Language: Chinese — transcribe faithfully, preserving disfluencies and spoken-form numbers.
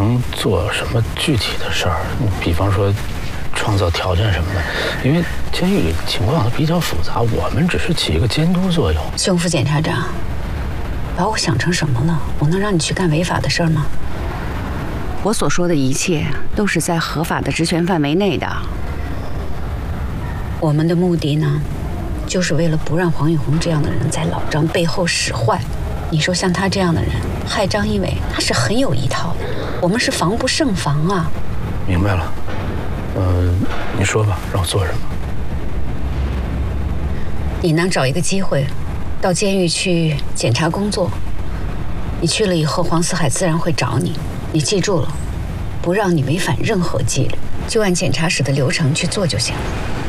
能做什么具体的事儿，比方说创造条件什么的，因为监狱里情况比较复杂，我们只是起一个监督作用。 熊副检察长，把我想成什么了？我能让你去干违法的事儿吗？ 我所说的一切都是在合法的职权范围内的。 我们的目的呢，就是为了不让黄玉红这样的人在老张背后使坏。你说像他这样的人害张一伟，他是很有一套的，我们是防不胜防啊。 明白了，呃，你说吧，让我做什么？ 你能找一个机会到监狱去检查工作，你去了以后，黄四海自然会找你。你记住了，不让你违反任何纪律，就按检察室的流程去做就行了。